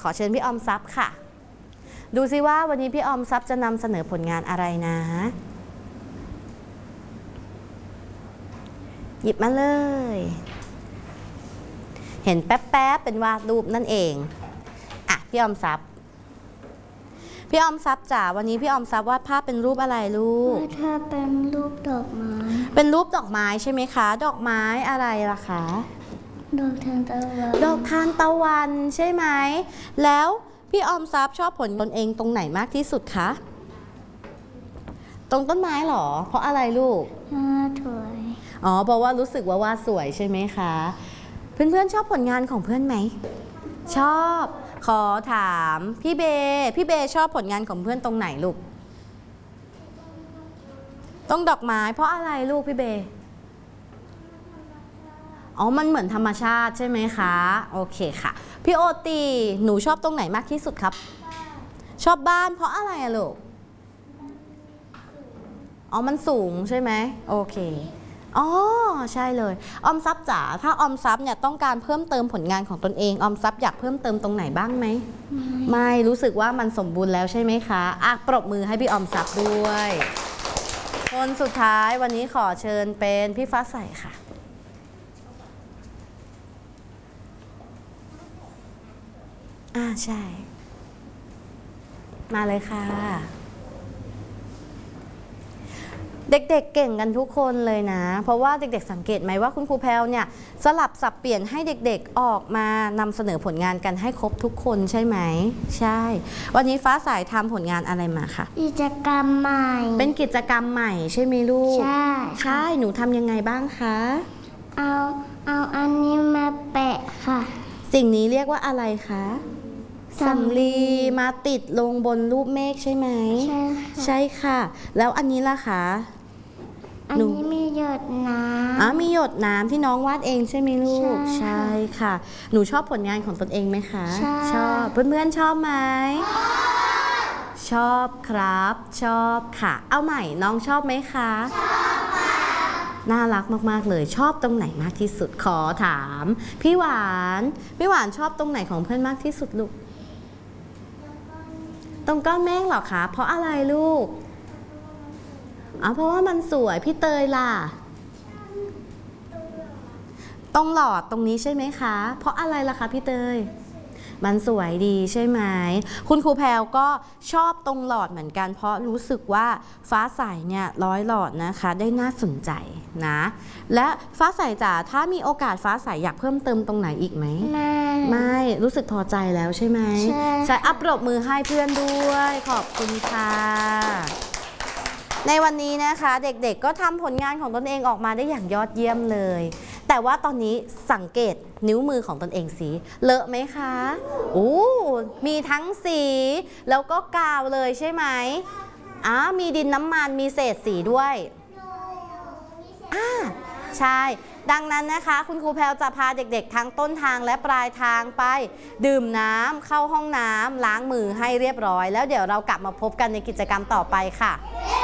ขอเชิญพี่ออมทรัพย์ค่ะดูซิว่าวันนี้พี่ออมทรัพย์จะนำเสนอผลงานอะไรนะหยิบมาเลยเห็นแป๊บๆเป็นวาดรูปนั่นเองอ่ะพี่ออมทรัพย์จ๋าวันนี้พี่ออมทรัพย์วาดภาพเป็นรูปอะไรลูกถ้าเป็นรูปดอกไม้เป็นรูปดอกไม้ใช่ไหมคะดอกไม้อะไรล่ะคะดอกทานตะวันดอกทานตะวันใช่ไหมแล้วพี่ออมทรัพย์ชอบผลตนเองตรงไหนมากที่สุดคะตรงต้นไม้หรอเพราะอะไรลูกสวยเพราะว่ารู้สึกว่าวาดสวยใช่ไหมคะเพื่อนๆชอบผลงานของเพื่อนไหมชอบขอถามพี่เบชอบผลงานของเพื่อนตรงไหนลูกตรงดอกไม้เพราะอะไรลูกพี่เบมันเหมือนธรรมชาติใช่ไหมคะโอเคค่ะพี่โอตีหนูชอบตรงไหนมากที่สุดครับชอบบ้านเพราะอะไรอะลูกมันสูงใช่ไหมโอเคใช่เลยออมทรัพย์จ๋าถ้าออมทรัพย์เนี่ยต้องการเพิ่มเติมผลงานของตนเองออมทรัพย์อยากเพิ่มเติมตรงไหนบ้างไหมไม่รู้สึกว่ามันสมบูรณ์แล้วใช่ไหมคะปรบมือให้พี่ออมทรัพย์ด้วยคนสุดท้ายวันนี้ขอเชิญเป็นพี่ฟ้าใสค่ะใช่มาเลยค่ะเด็กๆเก่งกันทุกคนเลยนะเพราะว่าเด็กๆสังเกตไหมว่าคุณครูแพลวเนี่ยสลับสับเปลี่ยนให้เด็กๆออกมานำเสนอผลงานกันให้ครบทุกคนใช่ไหมใช่วันนี้ฟ้าใสทำผลงานอะไรมาคะกิจกรรมใหม่เป็นกิจกรรมใหม่ใช่ไหมลูกใช่หนูทำยังไงบ้างคะเอาอันนี้มาแปะค่ะสิ่งนี้เรียกว่าอะไรคะสำลีมาติดลงบนรูปเมฆใช่ไหมใช่ค่ะแล้วอันนี้ล่ะคะอันนี้มีหยดน้ำมีหยดน้ำที่น้องวาดเองใช่ไหมลูกใช่ค่ะหนูชอบผลงานของตนเองไหมคะชอบเพื่อนๆชอบไหมชอบครับชอบค่ะเอาใหม่น้องชอบไหมคะชอบค่ะน่ารักมากๆเลยชอบตรงไหนมากที่สุดขอถามพี่หวานชอบตรงไหนของเพื่อนมากที่สุดลูกตรงก้อนเมฆเหรอคะเพราะอะไรลูกเพราะว่ามันสวยพี่เตยล่ะตรงหลอดตรงนี้ใช่ไหมคะเพราะอะไรล่ะคะพี่เตยมันสวยดีใช่ไหมคุณครูแพลวก็ชอบตรงหลอดเหมือนกันเพราะรู้สึกว่าฟ้าใสเนี่ย100 หลอดนะคะได้น่าสนใจนะและฟ้าใสจ๋าถ้ามีโอกาสฟ้าใสอยากเพิ่มเติมตรงไหนอีกไหมไม่รู้สึกพอใจแล้วใช่ไหมใช่ปรบมือให้เพื่อนด้วยขอบคุณค่ะในวันนี้นะคะเด็กๆก็ทำผลงานของตนเองออกมาได้อย่างยอดเยี่ยมเลยแต่ว่าตอนนี้สังเกตนิ้วมือของตนเองสีเลอะไหมคะมีทั้งสีแล้วก็กาวเลยใช่ไหมมีดินน้ำมันมีเศษสีด้วยใช่ดังนั้นนะคะคุณครูแพลวจะพาเด็กๆทั้งต้นทางและปลายทางไปดื่มน้ำเข้าห้องน้ำล้างมือให้เรียบร้อยแล้วเดี๋ยวเรากลับมาพบกันในกิจกรรมต่อไปค่ะ